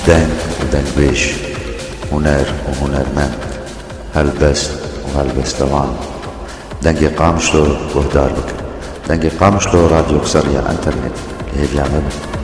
دنگ ودنگ بيش، هنر وهنرمند، هلبست وهلبستوان. دنگ قامشلو وهدار بك، دنگ قامشلو راديو كسرية انترنت. هي بيعمل